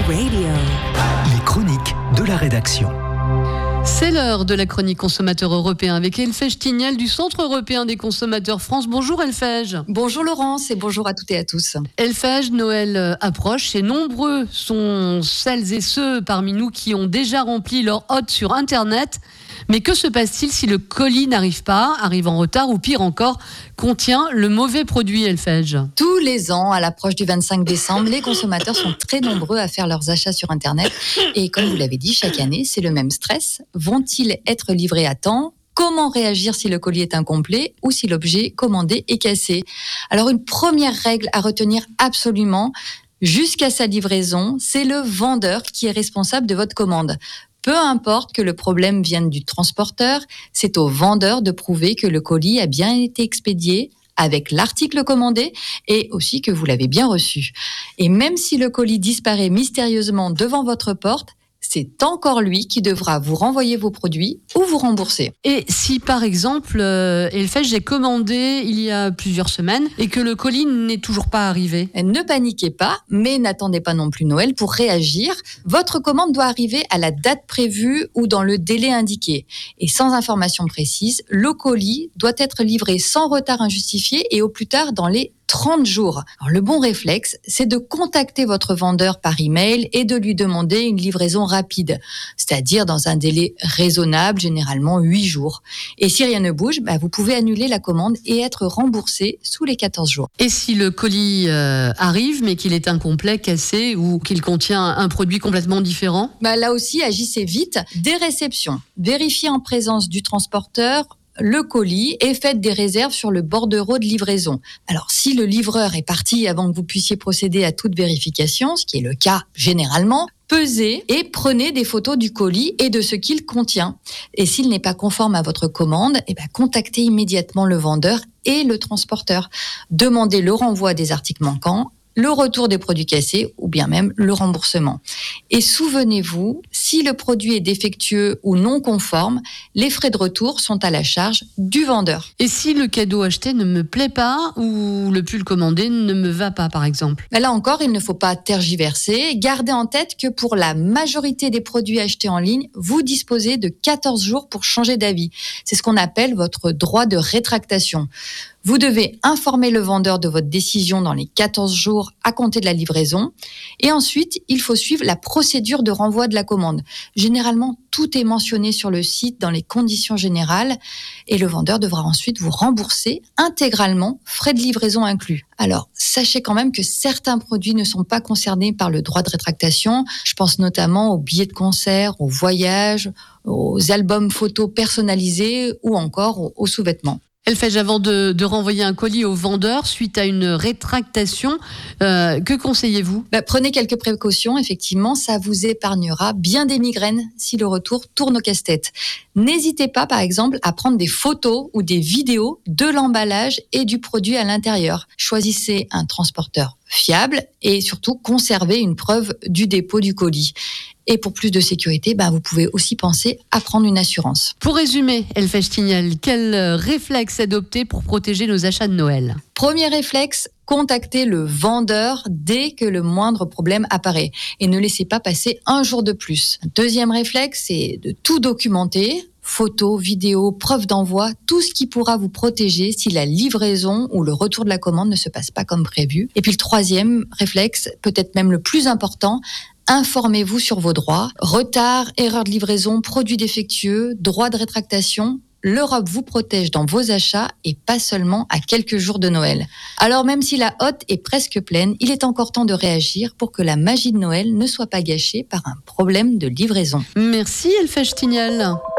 Radio. Les chroniques de la rédaction. C'est l'heure de la chronique consommateur européen avec Elfège Tignel du Centre européen des consommateurs France. Bonjour Elfège. Bonjour Laurence et bonjour à toutes et à tous. Elfège, Noël approche et nombreux sont celles et ceux parmi nous qui ont déjà rempli leur hôte sur Internet. Mais que se passe-t-il si le colis n'arrive pas, arrive en retard ou pire encore, contient le mauvais produit, Elfège? Tous les ans, à l'approche du 25 décembre, les consommateurs sont très nombreux à faire leurs achats sur Internet. Et comme vous l'avez dit, chaque année, c'est le même stress. Vont-ils être livrés à temps ? Comment réagir si le colis est incomplet ou si l'objet commandé est cassé ? Alors, une première règle à retenir absolument, jusqu'à sa livraison, c'est le vendeur qui est responsable de votre commande. Peu importe que le problème vienne du transporteur, c'est au vendeur de prouver que le colis a bien été expédié avec l'article commandé et aussi que vous l'avez bien reçu. Et même si le colis disparaît mystérieusement devant votre porte, c'est encore lui qui devra vous renvoyer vos produits ou vous rembourser. Et si par exemple, Elfège, j'ai commandé il y a plusieurs semaines et que le colis n'est toujours pas arrivé? Ne paniquez pas, mais n'attendez pas non plus Noël pour réagir. Votre commande doit arriver à la date prévue ou dans le délai indiqué. Et sans information précise, le colis doit être livré sans retard injustifié et au plus tard dans les 30 jours. Alors, le bon réflexe, c'est de contacter votre vendeur par email et de lui demander une livraison rapide, c'est-à-dire dans un délai raisonnable, généralement 8 jours. Et si rien ne bouge, vous pouvez annuler la commande et être remboursé sous les 14 jours. Et si le colis arrive, mais qu'il est incomplet, cassé ou qu'il contient un produit complètement différent? Là aussi, agissez vite. Dès réception, vérifiez en présence du transporteur le colis et faites des réserves sur le bordereau de livraison. Alors, si le livreur est parti avant que vous puissiez procéder à toute vérification, ce qui est le cas généralement, pesez et prenez des photos du colis et de ce qu'il contient. Et s'il n'est pas conforme à votre commande, contactez immédiatement le vendeur et le transporteur. Demandez le renvoi des articles manquants, le retour des produits cassés ou bien même le remboursement. Et souvenez-vous, si le produit est défectueux ou non conforme, les frais de retour sont à la charge du vendeur. Et si le cadeau acheté ne me plaît pas ou le pull commandé ne me va pas, par exemple? Là encore, il ne faut pas tergiverser. Gardez en tête que pour la majorité des produits achetés en ligne, vous disposez de 14 jours pour changer d'avis. C'est ce qu'on appelle votre droit de rétractation. Vous devez informer le vendeur de votre décision dans les 14 jours à compter de la livraison. Et ensuite, il faut suivre la procédure de renvoi de la commande. Généralement, tout est mentionné sur le site dans les conditions générales et le vendeur devra ensuite vous rembourser intégralement, frais de livraison inclus. Alors, sachez quand même que certains produits ne sont pas concernés par le droit de rétractation. Je pense notamment aux billets de concert, aux voyages, aux albums photos personnalisés ou encore aux sous-vêtements. Elfège, avant de renvoyer un colis au vendeur suite à une rétractation, que conseillez-vous? Prenez quelques précautions, effectivement, ça vous épargnera bien des migraines si le retour tourne au casse-tête. N'hésitez pas, par exemple, à prendre des photos ou des vidéos de l'emballage et du produit à l'intérieur. Choisissez un transporteur fiable et surtout conservez une preuve du dépôt du colis. Et pour plus de sécurité, vous pouvez aussi penser à prendre une assurance. Pour résumer, Elfège Tignel, quel réflexe adopter pour protéger nos achats de Noël? Premier réflexe, contactez le vendeur dès que le moindre problème apparaît et ne laissez pas passer un jour de plus. Deuxième réflexe, c'est de tout documenter. Photos, vidéos, preuves d'envoi, tout ce qui pourra vous protéger si la livraison ou le retour de la commande ne se passe pas comme prévu. Et puis le troisième réflexe, peut-être même le plus important, informez-vous sur vos droits. Retard, erreur de livraison, produit défectueux, droit de rétractation. L'Europe vous protège dans vos achats et pas seulement à quelques jours de Noël. Alors même si la hotte est presque pleine, il est encore temps de réagir pour que la magie de Noël ne soit pas gâchée par un problème de livraison. Merci Elfège Tignel.